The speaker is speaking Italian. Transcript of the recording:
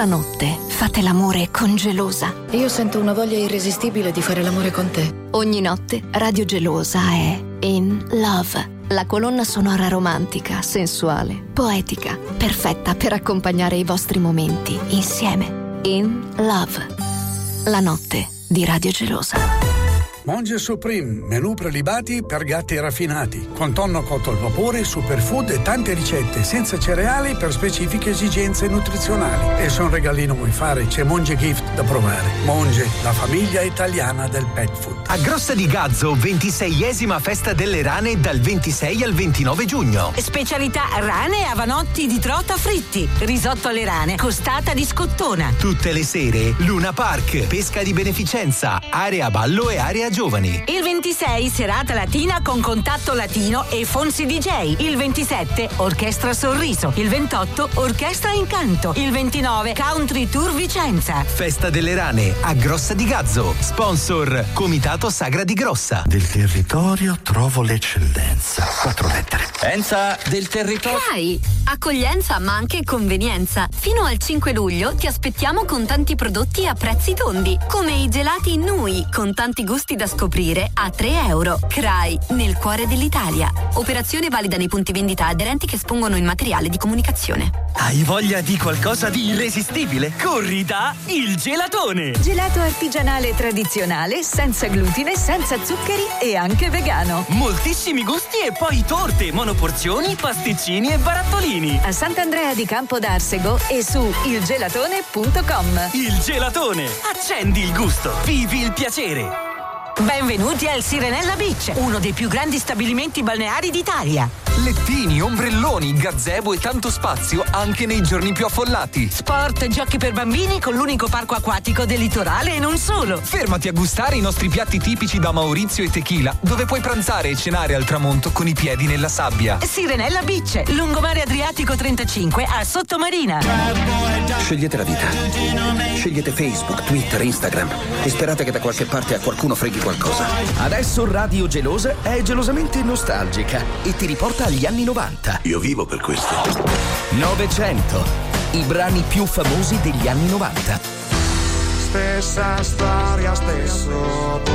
Stanotte fate l'amore con Gelosa. Io sento una voglia irresistibile di fare l'amore con te. Ogni notte Radio Gelosa è In Love. La colonna sonora romantica, sensuale, poetica, perfetta per accompagnare i vostri momenti insieme. In Love. La notte di Radio Gelosa. Monge Supreme, menù prelibati per gatti raffinati, con tonno cotto al vapore, superfood e tante ricette senza cereali per specifiche esigenze nutrizionali. E se un regalino vuoi fare, c'è Monge Gift da provare. Monge, la famiglia italiana del pet food. A Grossa di Gazzo, 26esima festa delle rane dal 26 al 29 giugno. Specialità rane e avanotti di trota fritti, risotto alle rane, costata di scottona. Tutte le sere, Luna Park, pesca di beneficenza, area ballo e area giovani. Il 26 serata latina con contatto latino e Fonsi DJ. Il 27 orchestra Sorriso. Il 28 orchestra Incanto. Il 29 Country Tour Vicenza. Festa delle rane a Grossa di Gazzo. Sponsor Comitato Sagra di Grossa. Del territorio trovo l'eccellenza. 4 lettere. Enza del territorio. CRAI, accoglienza ma anche convenienza. Fino al 5 luglio ti aspettiamo con tanti prodotti a prezzi tondi, come i gelati Nui, con tanti gusti da scoprire a €3. CRAI, nel cuore dell'Italia. Operazione valida nei punti vendita aderenti che espongono il materiale di comunicazione. Hai voglia di qualcosa di irresistibile? Corri da Il Gelatone! Gelato artigianale tradizionale, senza glutine, senza zuccheri e anche vegano. Moltissimi gusti e poi torte, monoporzioni, pasticcini e barattolini. A Sant'Andrea di Campo d'Arsego e su ilgelatone.com. Il Gelatone! Accendi il gusto, vivi il piacere! Benvenuti al Sirenella Beach, uno dei più grandi stabilimenti balneari d'Italia. Lettini, ombrelloni, gazebo e tanto spazio anche nei giorni più affollati. Sport, giochi per bambini con l'unico parco acquatico del litorale e non solo. Fermati a gustare i nostri piatti tipici da Maurizio e Tequila, dove puoi pranzare e cenare al tramonto con i piedi nella sabbia. Sirenella Beach, lungomare Adriatico 35 a Sottomarina. Scegliete la vita. Scegliete Facebook, Twitter, Instagram e sperate che da qualche parte a qualcuno freghi qualcosa. Adesso Radio Gelosa è gelosamente nostalgica e ti riporta agli anni 90. Io vivo per questo. 900. I brani più famosi degli anni 90. Stessa storia, stesso